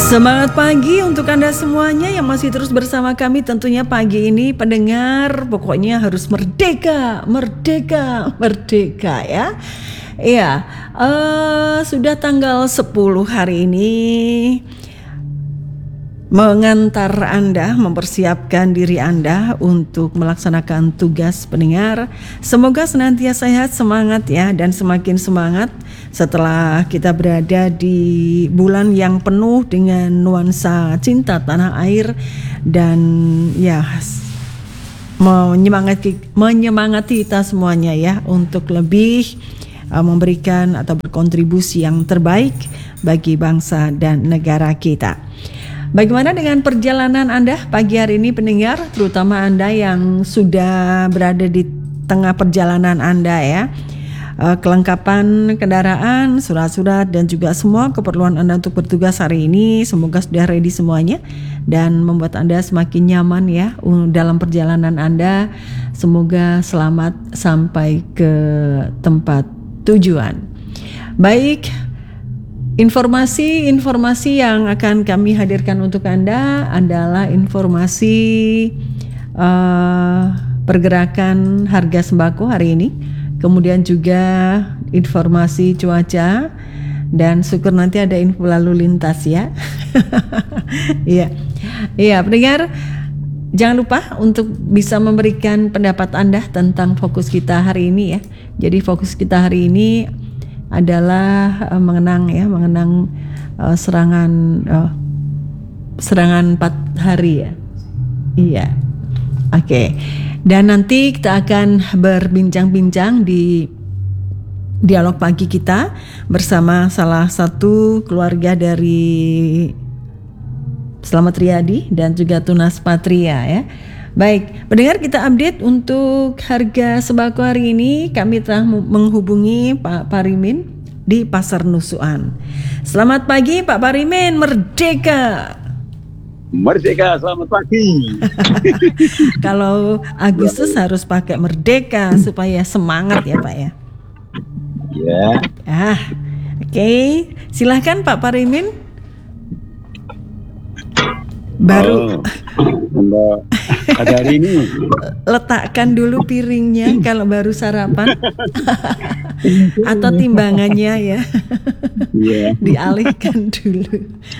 Semangat pagi untuk Anda semuanya yang masih terus bersama kami. Tentunya pagi ini pendengar pokoknya harus merdeka, merdeka, merdeka ya. Iya, sudah tanggal 10 hari ini mengantar Anda, mempersiapkan diri Anda untuk melaksanakan tugas pendengar. Semoga senantiasa sehat, semangat ya, dan semakin semangat setelah kita berada di bulan yang penuh dengan nuansa cinta tanah air dan ya menyemangati kita semuanya ya untuk lebih memberikan atau berkontribusi yang terbaik bagi bangsa dan negara kita. Bagaimana dengan perjalanan Anda pagi hari ini pendengar, terutama Anda yang sudah berada di tengah perjalanan Anda ya. Kelengkapan kendaraan, surat-surat dan juga semua keperluan Anda untuk bertugas hari ini semoga sudah ready semuanya dan membuat Anda semakin nyaman ya dalam perjalanan Anda. Semoga selamat sampai ke tempat tujuan. Baik, informasi yang akan kami hadirkan untuk Anda adalah informasi pergerakan harga sembako hari ini, kemudian juga informasi cuaca, dan syukur nanti ada info lalu lintas ya. Iya, pendengar, jangan lupa untuk bisa memberikan pendapat Anda tentang fokus kita hari ini ya. Jadi fokus kita hari ini adalah mengenang serangan 4 hari ya. Iya. Oke. Dan nanti kita akan berbincang-bincang di dialog pagi kita bersama salah satu keluarga dari Slamet Riyadi dan juga Tunas Patria ya. Baik, pendengar, kita update untuk harga sembako hari ini. Kami telah menghubungi Pak Parimin di Pasar Nusukan. Selamat pagi Pak Parimin, merdeka. Merdeka, selamat pagi. Kalau Agustus harus pakai merdeka supaya semangat ya Pak ya. Ya. Oke. Silahkan Pak Parimin. Baru pada hari ini letakkan dulu piringnya kalau baru sarapan atau timbangannya ya. Dialihkan dulu.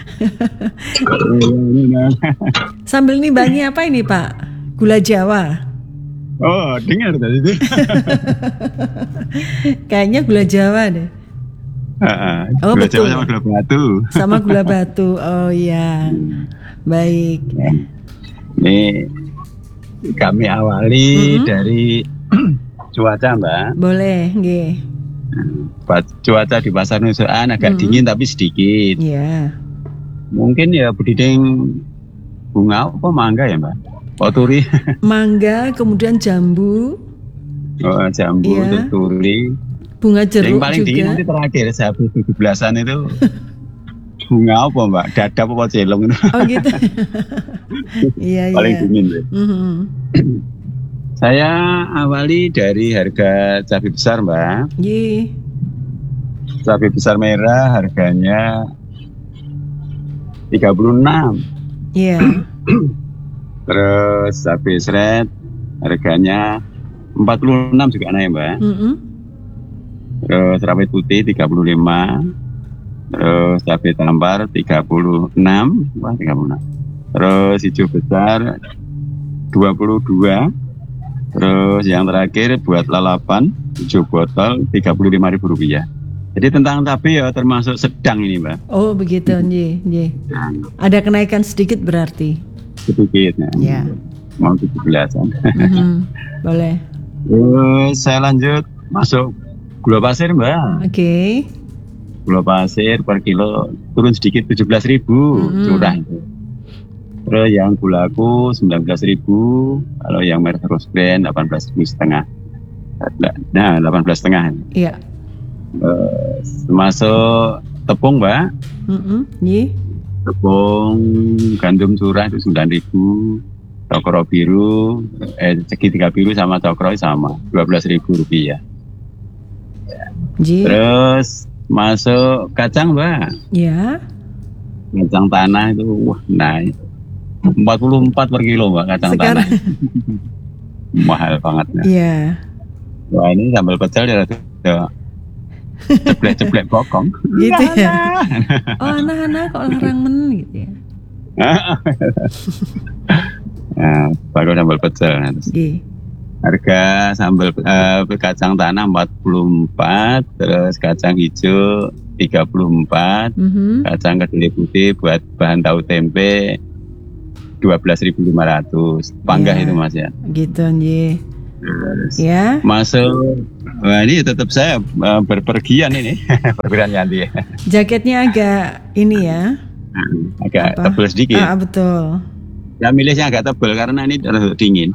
Sambil nimbangi apa ini Pak? Gula Jawa. Oh, dengar tadi itu. Kayaknya gula Jawa deh. Gula Jawa sama gula batu. Sama gula batu. Oh iya. Baik. Ini kami awali dari cuaca, Mbak. Boleh, nggih. Cuaca di Pasar Nusukan agak dingin tapi sedikit. Iya. Mungkin ya budideng bunga apa mangga ya, Mbak? Turi. Mangga, kemudian jambu. Oh, jambu, iya. turi. Bunga jeruk yang paling juga. dingin nanti terakhir Sabtu 17-an itu. Bunga apa Mbak? Dadap apa celong itu? Oh gitu. Iya. Paling dingin. Saya awali dari harga cabai besar Mbak. Iya. Cabai besar merah harganya 36. Iya. Terus cabai seret harganya 46 juga naik Mbak. Terus rawit putih 35. Terus cabai tampar 36. Terus hijau besar 22. Terus yang terakhir buat lalapan hijau botol Rp35.000. Jadi tentang cabai ya termasuk sedang ini Mbak. Oh begitu, nggih. Ada kenaikan sedikit berarti. Sedikit ya. Mau 17-an. Boleh. Terus saya lanjut masuk gula pasir Mbak. Oke. Gula pasir per kilo turun sedikit 17.000, curah itu. Terus yang gulaku 19.000, kalau yang merek Rose Brand 18.500. Nah, 18.500. Iya. Masuk tepung, Mbak. Iya. Tepung gandum curah itu 9.000. Cokro biru, segitiga biru sama cokro sama Rp12.000. Terus masuk kacang Mbak. Ya. Kacang tanah itu wah naik 44 per kilo Mbak kacang Sekarang, tanah. Mahal banget ya. iya, Wah ini sambal pecel ya ceplek-ceplek bokong. gitu ya. Oh anak-anak kok larang men gitu ya. Nah, baru sambal pecel. Nah, terus Nggih. harga sambal kacang tanah 44, terus kacang hijau 34, Mhm. kacang kedelai putih buat bahan tahu tempe 12.500. Panggah Ya. itu Mas ya. Gitu nggih. Terus Ya. masuk, wah ini tetap saya berpergian ini, pergian Yanti ya. Jaketnya agak ini ya. Agak Apa? tebal sedikit. Betul. Ya milihnya agak tebal karena ini terlalu dingin.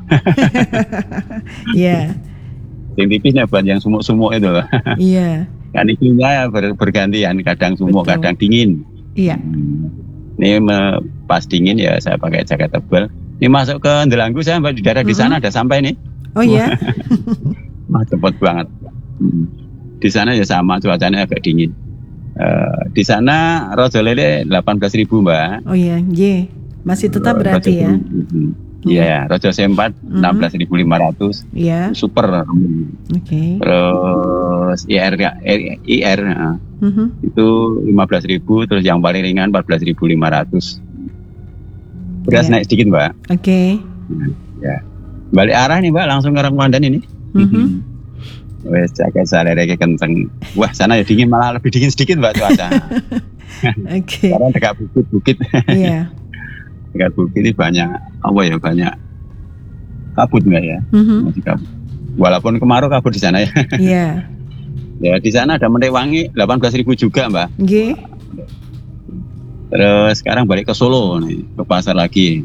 Iya. Yang tipisnya buat yang sumuk-sumuk itu. Iya. Kan iklimnya bergantian, kadang sumuk, Betul. kadang dingin. Iya. Ini pas dingin ya saya pakai jaket tebal. Ini masuk ke Ndelanggu saya Mbak, di daerah di sana ada sampai nih. Oh ya. Wah cepet banget. Di sana ya sama, cuacanya agak dingin. Di sana rojo lele 18.000 Mbak. Oh ya, nggih. Masih tetap berarti ya. Iya, rojo C4 16.500. Iya. Super. Oke. Terus IR Mhm. itu 15.000, terus yang paling ringan 14.500. Beras Iya. naik sedikit Mbak. Oke. Ya. Balik arah nih Mbak, langsung ke Ramadan ini. Mhm. Wes jaket salereke kenceng. Wah sana ya dingin, malah lebih dingin sedikit Mbak cuaca. Oke. Karena dekat bukit-bukit. Iya. Dekat bukit ini banyak banyak kabut Mbak ya. Mhm. Masih kabut. Walaupun kemarau kabut di sana ya. Iya. Ya di sana ada Mendewangi 18.000 juga Mbak. Nggih. Terus sekarang balik ke Solo nih, ke pasar lagi.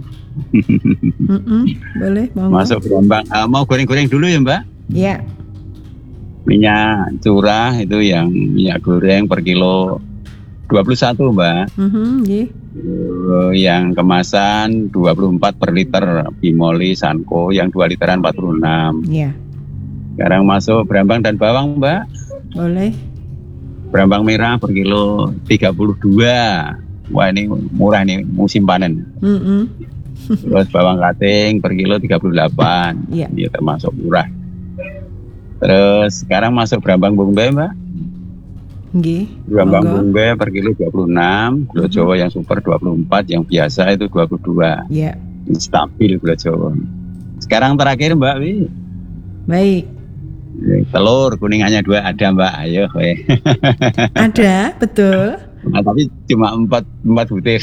Boleh, monggo. Masuk Brambang. Mau goreng-goreng dulu ya Mbak? Iya. Minyak curah itu yang minyak goreng per kilo 21 Mbak. Nggih. Yang kemasan 24 per liter Bimoli Sanko, yang 2 literan 46. Iya. Sekarang masuk Brambang dan bawang Mbak. Boleh. Brambang merah per kilo 32. Wah ini murah nih musim panen. Terus bawang kating per kilo 38. Iya. Dia termasuk murah. Terus sekarang masuk Brambang Bombay Mbak. Nggih. Brambang Monggo. Bombay per kilo 26. Gula Jawa yang super 24. Yang biasa itu 22. Iya. Ini stabil gula Jawa. Sekarang terakhir Mbak Wi. Baik. Telur kuningannya 2 ada Mbak. Ayo weh. Ada, betul. Nah, tapi cuma 4 butir.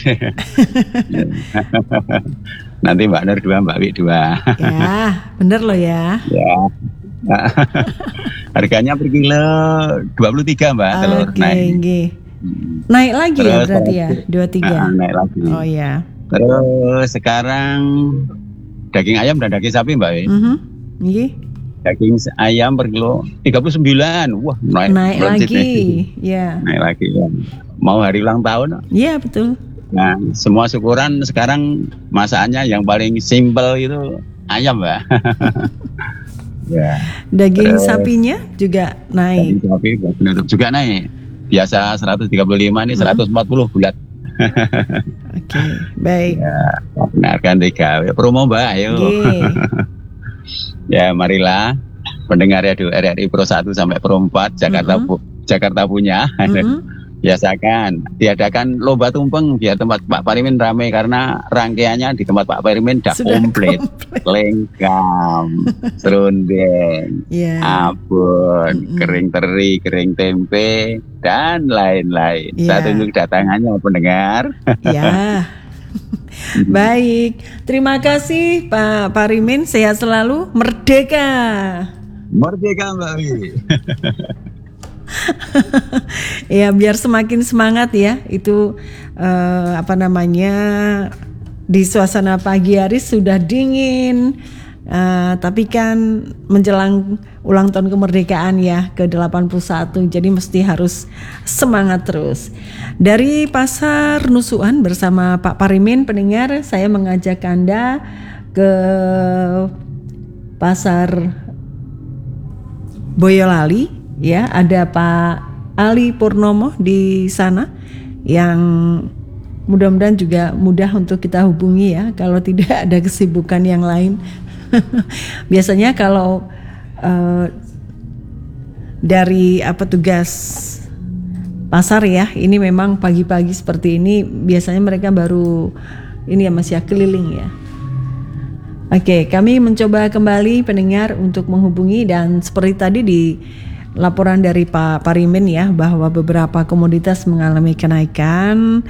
Nanti Mbak Nur 2, Mbak Wi 2. Ya, bener loh ya. Ya. Harganya per kilo 23 Mbak telur Oke, naik. nggih. Naik lagi ya Terus berarti ya, 23. Naik lagi. Oh ya. Terus sekarang daging ayam dan daging sapi Mbak Wi. Nggih. Daging ayam per kilo 39. Wah, naik lagi. nih. Ya. Naik lagi ya. Mau hari ulang tahun. Iya, betul. Nah, semua syukuran sekarang masakannya yang paling simpel itu ayam, Mbak. Ya. Daging sapinya juga naik. Daging sapi penutup juga naik. Biasa 135 ini 140 bulat. Oke, baik. Ya, benarkan digawe promo, Mbak. Ayo. Nggih. Ya, marilah pendengar Radio RRI Pro 1 sampai Pro 4 Jakarta punya. Biasakan diadakan lomba tumpeng biar tempat Pak Parimin ramai karena rangkaiannya di tempat Pak Parimin sudah komplit. Lengkap, serundeng, abon, kering teri, kering tempe, dan lain-lain. Saya tunggu datangannya pendengar. Ya. Baik, terima kasih Pak Parimin, sehat selalu, merdeka. Merdeka Mbak Wi. Ya biar semakin semangat ya itu di suasana pagi hari sudah dingin, tapi kan menjelang ulang tahun kemerdekaan ya ke-81, jadi mesti harus semangat terus. Dari Pasar Nusuan bersama Pak Parimin, pendengar, saya mengajak Anda ke Pasar Boyolali. Ya, ada Pak Ali Purnomo di sana yang mudah-mudahan juga mudah untuk kita hubungi ya kalau tidak ada kesibukan yang lain. Biasanya kalau dari tugas pasar ya, ini memang pagi-pagi seperti ini biasanya mereka baru ini ya masih keliling ya. Oke, kami mencoba kembali pendengar untuk menghubungi, dan seperti tadi di laporan dari Pak Parimin ya, bahwa beberapa komoditas mengalami kenaikan,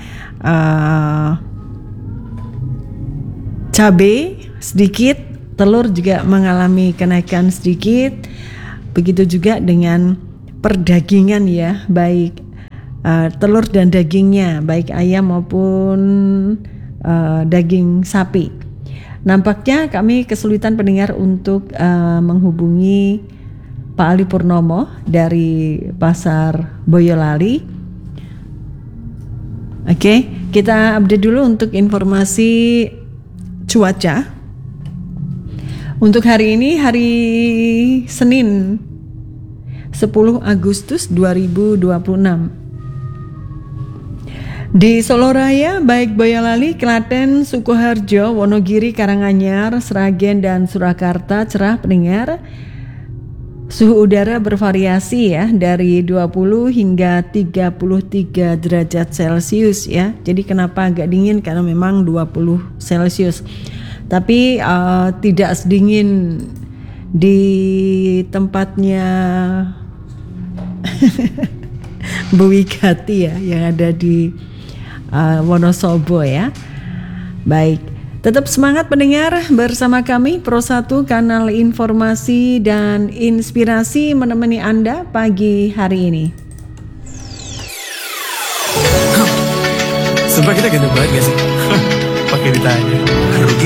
cabai sedikit, telur juga mengalami kenaikan sedikit, begitu juga dengan perdagingan ya, baik telur dan dagingnya, baik ayam maupun daging sapi. Nampaknya kami kesulitan pendengar untuk menghubungi Pak Ali Purnomo dari Pasar Boyolali. Oke, kita update dulu untuk informasi cuaca. Untuk hari ini, hari Senin 10 Agustus 2026. Di Solo Raya, baik Boyolali, Klaten, Sukoharjo, Wonogiri, Karanganyar, Sragen, dan Surakarta cerah pendengar. Suhu udara bervariasi ya, dari 20 hingga 33 derajat Celcius ya. Jadi kenapa agak dingin? Karena memang 20 Celcius. Tapi tidak sedingin di tempatnya Bu Wigati ya, yang ada di Wonosobo ya. Baik, tetap semangat pendengar bersama kami Pro 1, kanal informasi dan inspirasi menemani Anda pagi hari ini. Sumpah kita ganteng banget gak sih? Pakai ditanya.